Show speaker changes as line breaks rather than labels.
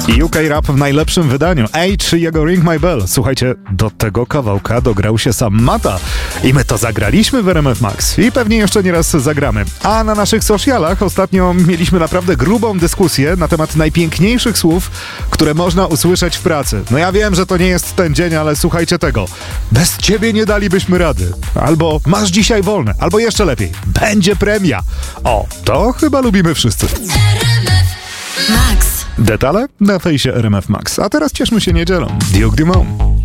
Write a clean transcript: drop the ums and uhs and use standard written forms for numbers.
UK Rap w najlepszym wydaniu. H i jego Ring My Bell. Słuchajcie, do tego kawałka dograł się sam Mata. I my to zagraliśmy w RMF Max. I pewnie jeszcze nie raz zagramy. A na naszych socialach ostatnio mieliśmy naprawdę grubą dyskusję na temat najpiękniejszych słów, które można usłyszeć w pracy. No ja wiem, że to nie jest ten dzień, ale słuchajcie tego. Bez ciebie nie dalibyśmy rady. Albo masz dzisiaj wolne. Albo jeszcze lepiej. Będzie premia. O, to chyba lubimy wszyscy.
Max.
Detale na fejsie RMF Max. A teraz cieszmy się niedzielą. Duke Dumont.